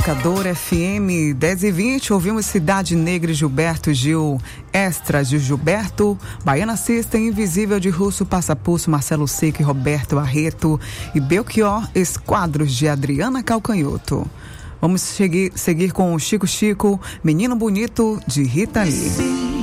Educadora FM 10h20, ouvimos Cidade Negra e Gilberto Gil, Extras de Gilberto, Baiana System, Invisível de Russo, Passapulso, Marcelo Seco e Roberto Barreto e Belchior, Esquadros de Adriana Calcanhoto. Vamos seguir com o Chico Chico, Menino Bonito de Rita Lee.